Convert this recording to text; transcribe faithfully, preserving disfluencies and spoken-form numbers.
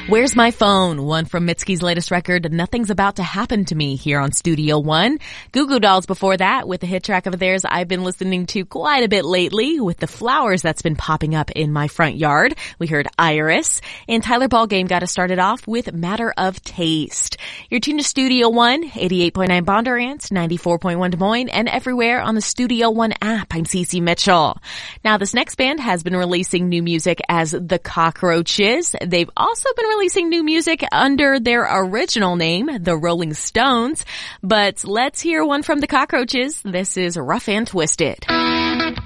Where's My Phone? One from Mitski's latest record, Nothing's About to Happen to Me, here on Studio One. Goo Goo Dolls before that with the hit track of theirs I've been listening to quite a bit lately with the flowers that's been popping up in my front yard. We heard Iris. And Tyler Ballgame got us started off with Matter of Taste. You're tuned to Studio One, eighty-eight point nine Bondurant, ninety-four point one Des Moines, and everywhere on the Studio One app. I'm Cece Mitchell. Now, this next band has been releasing new music as The Cockroaches. They've also been releasing new music under their original name, The Rolling Stones. But let's hear one from The Cockroaches. This is Rough and Twisted.